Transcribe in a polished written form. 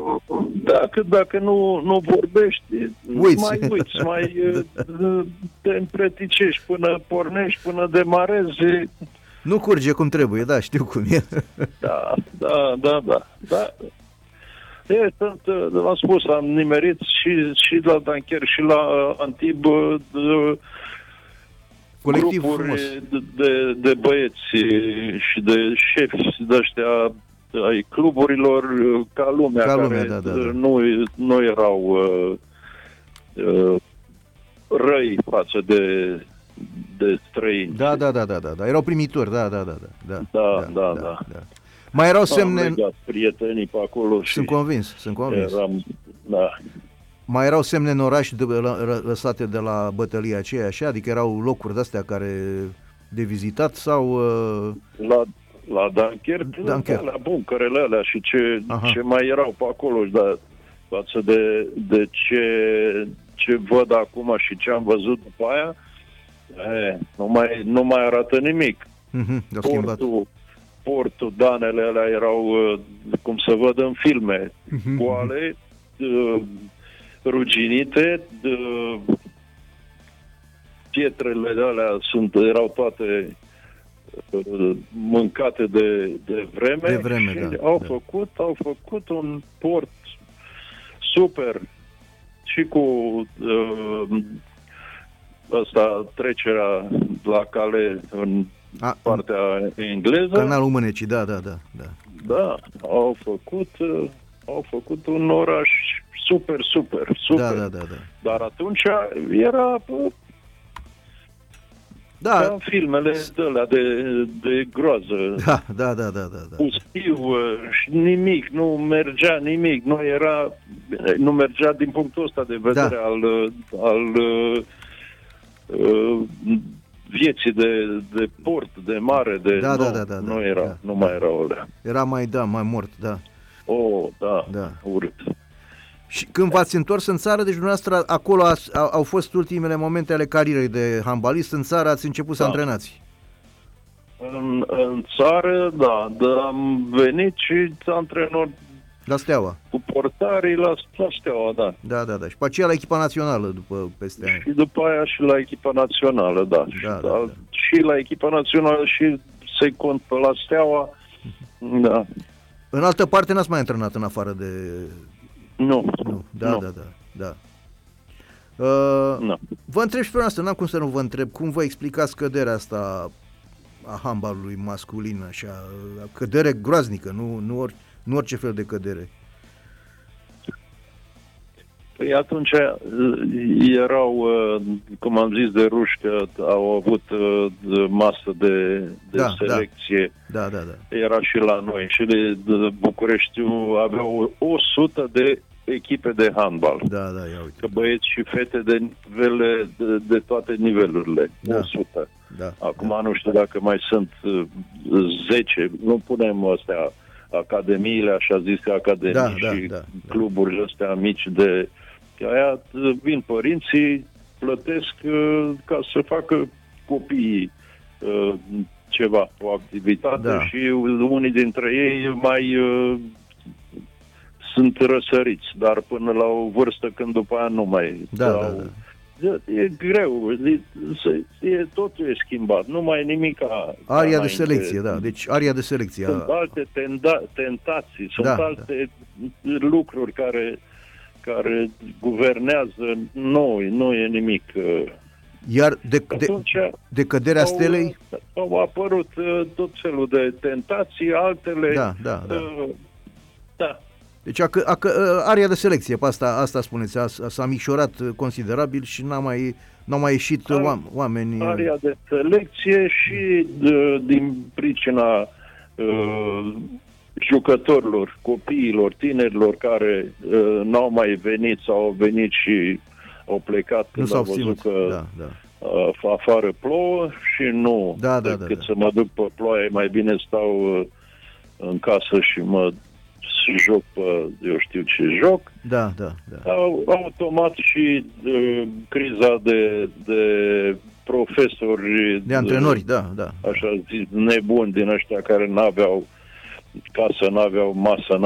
Dacă nu vorbești, Uiți. mai uiți, mai te împreticești până pornești, până demarezi. Nu curge cum trebuie, da, știu cum e. Da. Am spus, am nimerit și la Dunker și la Antib Colectiv grupuri frumos. de băieți și de șefi de-ăștia ai cluburilor ca lumea, care da. nu erau răi față de străini. Da. Erau primitori, da. Mai erau Am semne... legat prietenii pe acolo și Sunt convins. da. Mai erau semne în oraș lăsate de la bătălia aceea, așa? Adică erau locuri de-astea de vizitat sau... La Dunker, alea, buncărele alea și ce mai erau pe acolo, dar față de ce văd acum și ce am văzut după aia, nu mai arată nimic. Portul, danele alea erau, cum se văd în filme, goale, ruginite, pietrele alea erau toate mâncate de vreme, și au făcut un port super și cu trecerea la cale în partea engleză. Canalul Mânecii, da. Da, au făcut un oraș super. Da. Dar atunci era ca în filmele alea de groază. Da. Pustiu, și nimic, nu mergea nimic, nu mergea din punctul ăsta de vedere al vieții de port, de mare, nu mai era alea. Era mai mort, da. Da, urât. Și când v-ați întors în țară, deci dumneavoastră acolo au fost ultimele momente ale carierei de handbalist, în țară ați început să antrenați. În țară, da, am venit și antrenor la Steaua. Cu portarii la Steaua, da. Da. Și pe aceea la echipa națională peste ani. Și după aia și la echipa națională, da. Și la echipa națională și secund pe la Steaua, da. În altă parte n-ați mai antrenat în afară de... Nu. Da. Vă întreb și pe noastră, n-am cum să nu vă întreb, cum vă explicați scăderea asta a handbalului masculin, așa, cădere groaznică, nu orice fel de cădere. Păi atunci erau, cum am zis, de ruși, că au avut masă de selecție. Da. Era și la noi. Și de Bucureștiul aveau 100 de echipe de handbal. Da, ia uite. Că băieți și fete de toate nivelurile. 100. Da. Acum nu știu dacă mai sunt 10. Nu punem astea academiile, așa zise academii, cluburile astea mici de... Aia vin părinții, plătesc ca să facă copiii ceva, o activitate și unii dintre ei mai sunt răsăriți, dar până la o vârstă când după aia nu mai... E greu, totul e schimbat, nu mai e nimic aria de selecție, da, deci aria de selecție. Sunt alte tentații, sunt alte lucruri care guvernează noi, nu e nimic. Iar de căderea stelei? Au apărut tot felul de tentații, altele... Da. Deci aria de selecție, pe asta spuneți, s-a micșorat considerabil și n-au mai ieșit oameni... Aria de selecție și din pricina jucătorilor, copiilor, tinerilor care n-au mai venit sau au venit și au plecat când au văzut că afară plouă și nu decât să mă duc pe ploaie, mai bine stau în casă și mă joc pe eu știu ce joc. Da. Automat și criza de profesori, de antrenori, da. Așa zis, nebuni din ăștia care n-aveau casă, n-aveau masă,